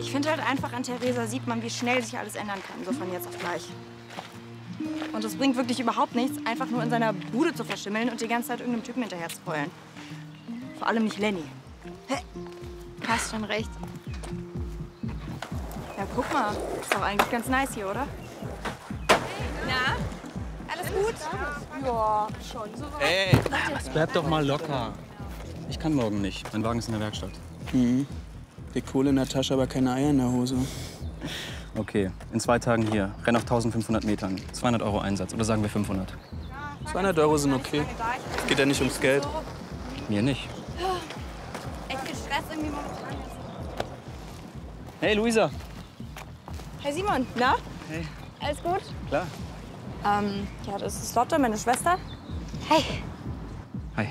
Ich finde halt einfach, an Theresa sieht man, wie schnell sich alles ändern kann, so von jetzt auf gleich. Und es bringt wirklich überhaupt nichts, einfach nur in seiner Bude zu verschimmeln und die ganze Zeit irgendeinem Typen hinterher zu heulen. Vor allem nicht Lenny. Hast schon recht. Ja, guck mal. Ist doch eigentlich ganz nice hier, oder? Na? Alles gut? Ja, schon. Ey, bleib doch mal locker. Ich kann morgen nicht. Mein Wagen ist in der Werkstatt. Mhm. Die Kohle in der Tasche, aber keine Eier in der Hose. Okay, in 2 Tagen hier. Renn auf 1500 Metern. 200 € Einsatz. Oder sagen wir 500? 200 € sind okay. Es geht ja nicht ums Geld. Mir nicht. Echt viel Stress irgendwie momentan. Hey, Luisa. Hey Simon, na? Hey. Alles gut? Klar. Ja, das ist Lotte, meine Schwester. Hey. Hi.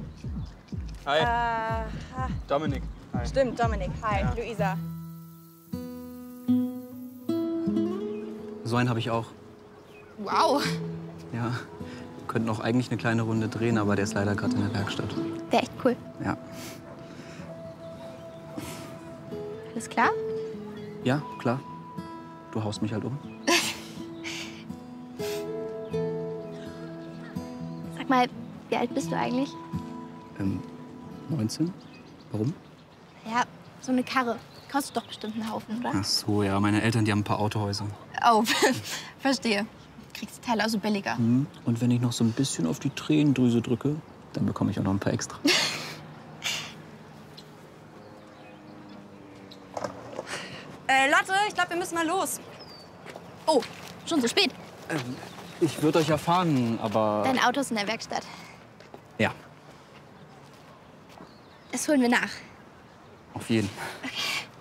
Hi. Dominik. Hi. Stimmt, Dominik. Hi, Ja. Luisa. So einen habe ich auch. Wow. Ja. Wir könnten auch eigentlich eine kleine Runde drehen, aber der ist leider gerade in der Werkstatt. Der echt cool. Ja. Alles klar? Ja, klar. Du haust mich halt um. Sag mal, wie alt bist du eigentlich? 19? Warum? Ja, so eine Karre. Kostet doch bestimmt einen Haufen, oder? Ach so, ja. Meine Eltern, die haben ein paar Autohäuser. Oh, verstehe. Kriegst die Teile also billiger. Und wenn ich noch so ein bisschen auf die Tränendrüse drücke, dann bekomme ich auch noch ein paar extra. Lotte, ich glaube, wir müssen mal los. Oh, schon so spät. Ich würde euch ja fahren, aber... Dein Auto ist in der Werkstatt. Ja, Das holen wir nach. auf jeden. Okay.